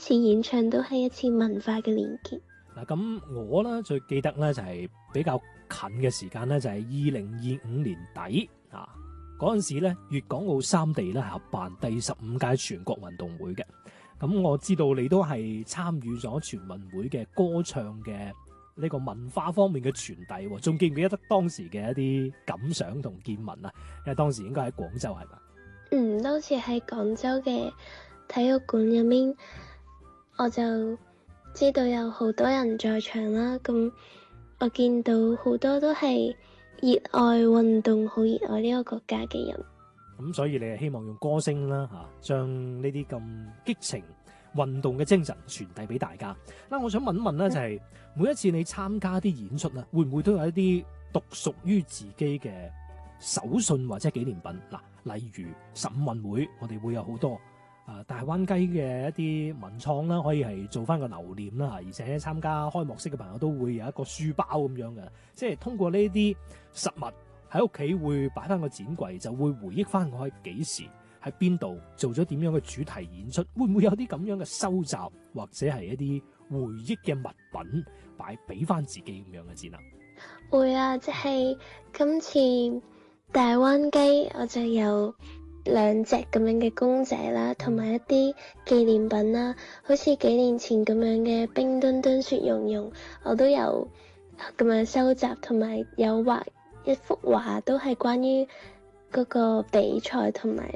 次演唱都係一次文化嘅連結。 嗱，咁我咧最記得咧就係比較近嘅時間咧，就係2025年底啊，嗰陣時咧粵港澳三地咧係合辦第15屆全國運動會嘅。咁我知道你都係參與咗全運會嘅歌唱嘅呢個文化方面嘅傳遞喎，仲記唔記得當時嘅一啲感想同見聞啊？因為當時應該喺廣州係嘛？ 當時喺廣州嘅體育館入面，我就知道有好多人在場啦。咁我見到好多都係熱愛運動、好熱愛呢個國家嘅人。 咁所以你係希望用歌聲啦將呢啲咁激情運動嘅精神傳遞俾大家。嗱，我想問一問咧，就係每一次你參加啲演出啦，會唔會都有一啲獨屬於自己嘅手信或者紀念品？嗱，例如15運會，我哋會有好多大灣雞嘅一啲文創啦，可以係做翻個留念啦，而且參加開幕式嘅朋友都會有一個書包咁樣嘅，即係通過呢啲實物喺屋企會擺翻個展櫃，就會回憶翻我喺幾時喺邊度做咗點樣嘅主題演出，會唔會有啲咁樣嘅收集或者係一啲回憶嘅物品擺俾翻自己咁樣嘅展覽？ 會啊，即係今次大灣雞我就有2隻咁樣嘅公仔啦，同埋一啲紀念品啦，好似幾年前咁樣嘅冰墩墩雪容融，我都有咁樣收集，同埋有畫一幅畫，都係關於嗰個比賽同埋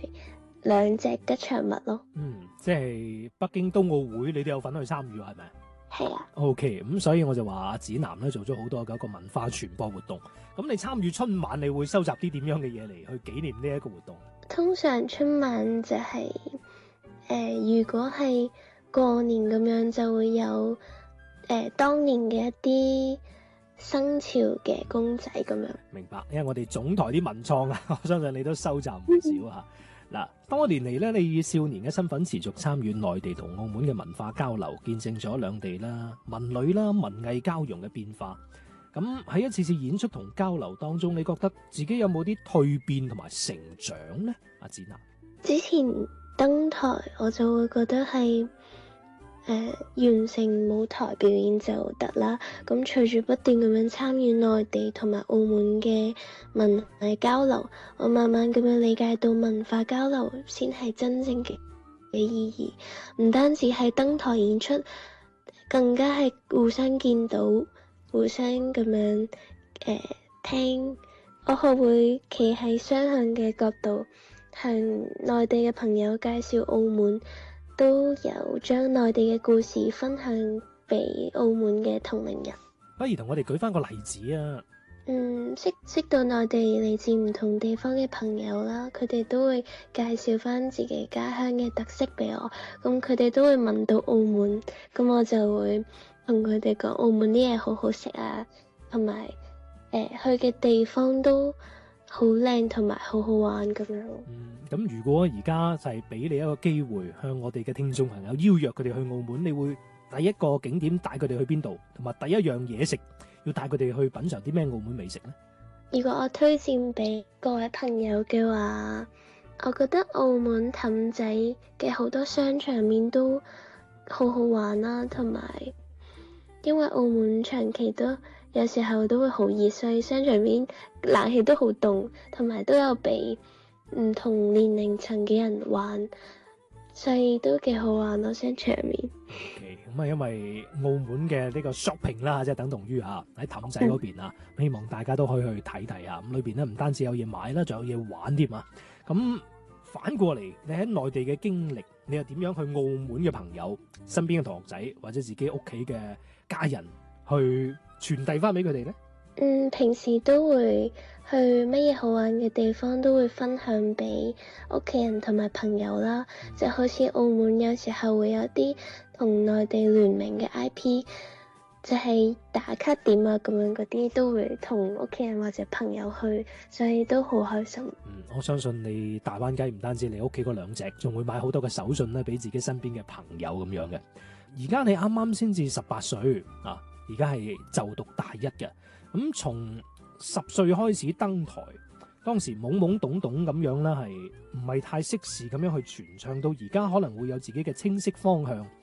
2隻吉祥物咯。 即係北京冬奧會，你都有份去參與係咪？ 係啊。 OK， 咁所以我就話展南咧做咗好多嘅一個文化傳播活動。咁你參與春晚，你會收集啲點樣嘅嘢嚟去紀念呢一個活動？ 通常春晚就係如果係過年咁樣，就會有當年嘅一啲生肖嘅公仔咁樣。 明白，因為我哋總台啲文創啊，我相信你都收集唔少啊。嗱，多年嚟咧，你以少年嘅身份持續參與內地同澳門嘅文化交流，見證咗兩地啦、文旅啦、文藝交融嘅變化。咁喺一次次演出同交流當中，你覺得自己有冇啲蛻變同埋成長呢？阿展啊， 之前登台我就會覺得係完成舞台表演就得啦。咁隨住不斷咁樣參與內地同埋澳門嘅文藝交流，我慢慢咁樣理解到文化交流先係真正嘅意義。唔單止係登台演出，更加係互相見到，互相咁樣聽。我學會企喺雙向嘅角度，向內地嘅朋友介紹澳門，都有將內地嘅故事分享俾澳門嘅同齡人。 不如同我哋舉翻個例子啊！ 識到內地嚟自唔同地方嘅朋友啦，佢哋都會介紹翻自己家鄉嘅特色俾我。咁佢哋都會問到澳門，咁我就會同佢哋講澳門啲嘢好好食啊，同埋去嘅地方都好靚同埋好好玩咁樣。 咁如果而家就係俾你一個機會，向我哋嘅聽眾朋友邀約佢哋去澳門，你會第一個景點帶佢哋去邊度，同埋第一樣嘢食要帶佢哋去品嘗啲咩澳門美食呢？ 如果我推薦俾各位朋友嘅話，我覺得澳門氹仔嘅好多商場面都好好玩啦，同埋因為澳門長期都有時候都會好熱，所以商場面冷氣都好凍，同埋都有俾唔同年齡層嘅人玩，所以都幾好玩咯，商場面。 咁因為澳門嘅呢個 shopping 啦，即係等同於喺氹仔嗰邊啊，希望大家都可以去睇睇啊。咁裏邊咧唔單止有嘢買啦，仲有嘢玩添啊。咁反過嚟，你喺內地嘅經歷，你又點樣去澳門嘅朋友、身邊嘅同學仔或者自己屋企嘅家人去傳遞翻俾佢哋呢？ 平時都會去乜嘢好玩嘅地方都會分享俾屋企人同埋朋友啦，就好似澳門有時候會有啲同內地聯名嘅 IP， 就係打卡點啊咁樣嗰啲都會同屋企人或者朋友去，所以都好開心。 我相信你大灣雞唔單止你屋企嗰2隻，仲會買好多嘅手信咧俾自己身邊嘅朋友咁樣嘅。而家你啱啱先至18歲啊，而家係就讀大一嘅。咁從10歲開始登台，當時懵懵懂懂咁樣啦，係唔係太識事咁樣去傳唱，到而家可能會有自己嘅清晰方向，